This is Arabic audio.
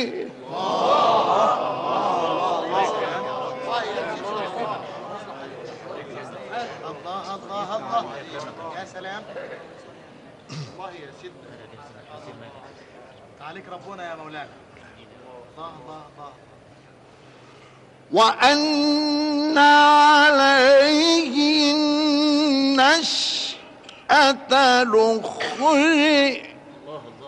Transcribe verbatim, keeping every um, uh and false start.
الله الله الله يا سلام. الله يا سيدنا عليك ربنا يا مولانا. الله الله الله. وأن عليه النشأة الأخرى